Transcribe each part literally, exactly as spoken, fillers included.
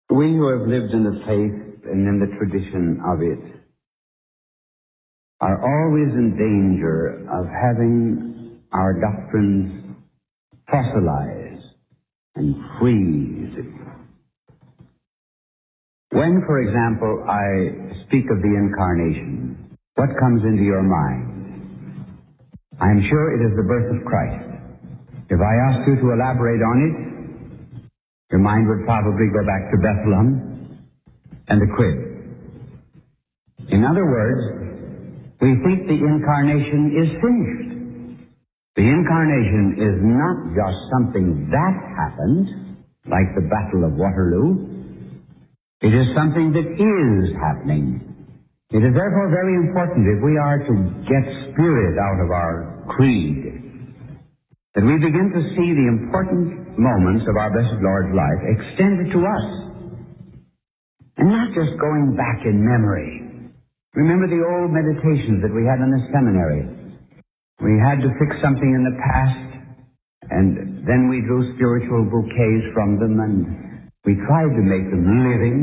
We who have lived in the faith and in the tradition of it are always in danger of having our doctrines fossilize and freeze. When, for example, I speak of the Incarnation, what comes into your mind? I am sure it is the birth of Christ. If I asked you to elaborate on it, your mind would probably go back to Bethlehem and the crib. In other words, we think the Incarnation is finished. The Incarnation is not just something that happened, like the Battle of Waterloo. It is something that is happening. It is therefore very important, if we are to get spirit out of our creed, that we begin to see the important moments of our blessed Lord's life extended to us, and not just going back in memory. Remember the old meditations that we had in the seminary. We had to fix something in the past, and then we drew spiritual bouquets from them, and we tried to make them living,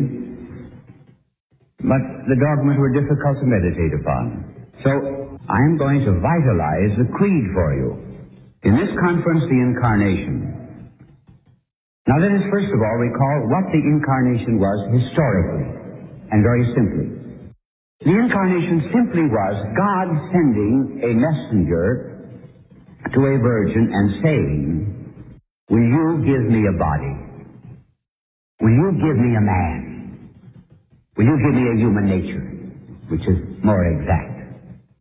but the dogmas were difficult to meditate upon. So I'm going to vitalize the creed for you. In this conference, the Incarnation. Now let us first of all recall what the Incarnation was historically, and very simply. The Incarnation simply was God sending a messenger to a virgin and saying, will you give me a body? Will you give me a man? Will you give me a human nature, which is more exact?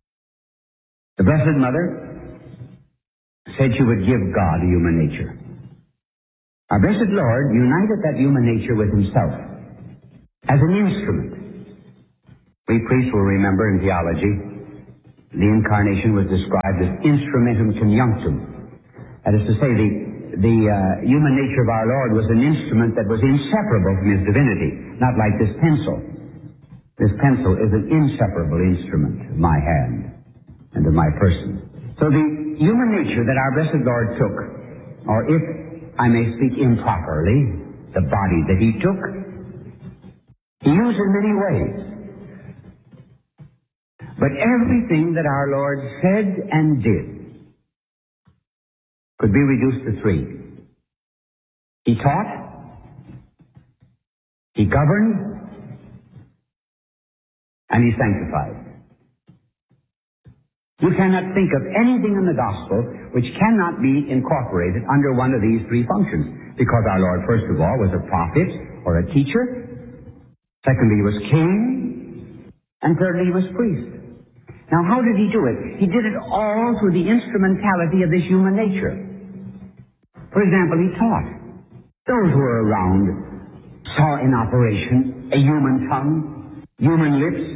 The Blessed Mother said she would give God a human nature. Our blessed Lord united that human nature with himself as an instrument. We priests will remember in theology, the Incarnation was described as instrumentum conjunctum. That is to say, the, the uh, human nature of our Lord was an instrument that was inseparable from his divinity, not like this pencil. This pencil is an inseparable instrument of my hand and of my person. So the human nature that our blessed Lord took, or if I may speak improperly, the body that he took, he used in many ways. But everything that our Lord said and did could be reduced to three. He taught, he governed, and he sanctified. You cannot think of anything in the gospel which cannot be incorporated under one of these three functions, because our Lord, first of all, was a prophet or a teacher. Secondly, he was king. And thirdly, he was priest. Now, how did he do it? He did it all through the instrumentality of this human nature. For example, he taught. Those who were around saw in operation a human tongue, human lips.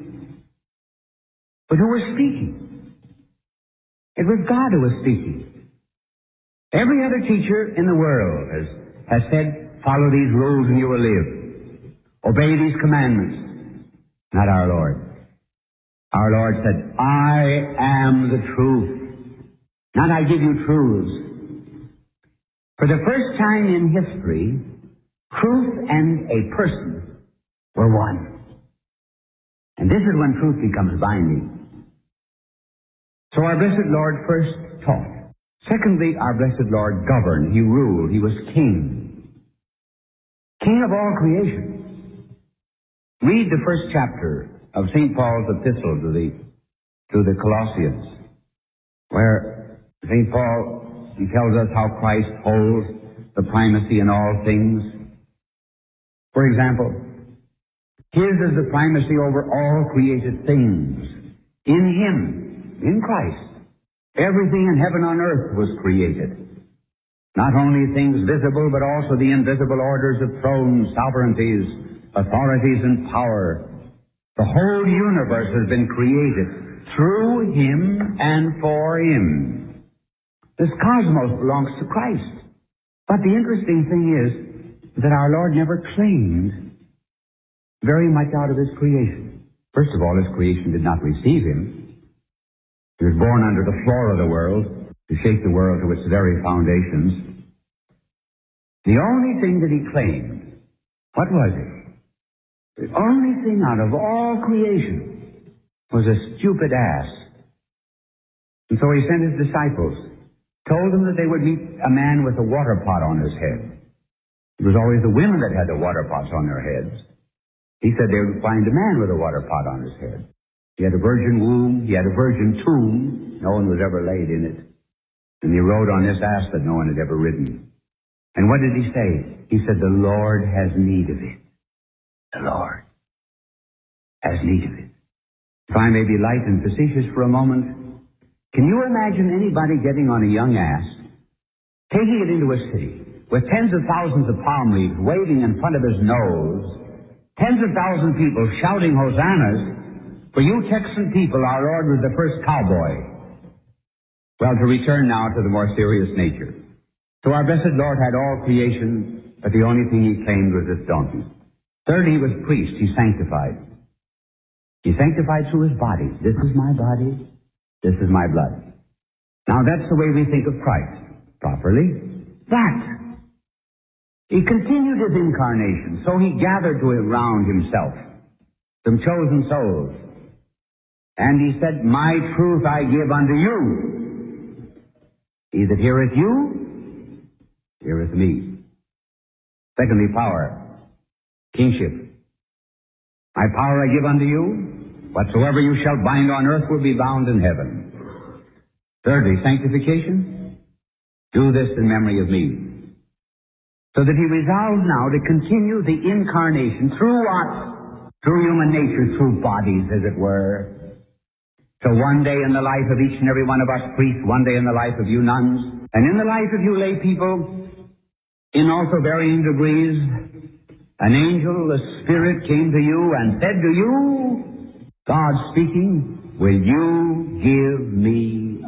But who was speaking? It was God who was speaking. Every other teacher in the world has, has said, follow these rules and you will live. Obey these commandments. Not our Lord. Our Lord said, I am the truth. Not I give you truths. For the first time in history, truth and a person were one. And this is when truth becomes binding. So our blessed Lord first taught. Secondly, our blessed Lord governed. He ruled. He was king. King of all creation. Read the first chapter of Saint Paul's epistle to the, to the Colossians, where Saint Paul, he tells us how Christ holds the primacy in all things. For example, his is the primacy over all created things. In him, in Christ, everything in heaven and earth was created. Not only things visible, but also the invisible orders of thrones, sovereignties, authorities, and power. The whole universe has been created through him and for him. This cosmos belongs to Christ. But the interesting thing is that our Lord never claimed very much out of his creation. First of all, his creation did not receive him. He was born under the floor of the world to shake the world to its very foundations. The only thing that he claimed What was it? The only thing out of all creation was a stupid ass. And so he sent his disciples, told them that they would meet a man with a water pot on his head. It was always the women that had the water pots on their heads. He said they would find a man with a water pot on his head. He had a virgin womb, he had a virgin tomb, no one was ever laid in it. And he rode on this ass that no one had ever ridden. And what did he say? He said, the Lord has need of it. The Lord has need of it. If I may be light and facetious for a moment, can you imagine anybody getting on a young ass, taking it into a city, with tens of thousands of palm leaves waving in front of his nose, tens of thousands of people shouting hosannas, for you Texan people, our Lord was the first cowboy. Well, to return now to the more serious nature. So our blessed Lord had all creation, but the only thing he claimed was this donkey. Third, he was priest. He sanctified. He sanctified through his body. This is my body. This is my blood. Now, that's the way we think of Christ, properly. But he continued his incarnation, so he gathered to around himself some chosen souls. And he said, my truth I give unto you. He that heareth you, heareth me. Secondly, power. Kingship. My power I give unto you. Whatsoever you shall bind on earth will be bound in heaven. Thirdly, sanctification. Do this in memory of me. So that he resolved now to continue the incarnation through what? Through human nature, through bodies, as it were. So one day in the life of each and every one of us priests, one day in the life of you nuns, and in the life of you lay people, in also varying degrees, an angel, a spirit, came to you and said to you, God speaking, will you give me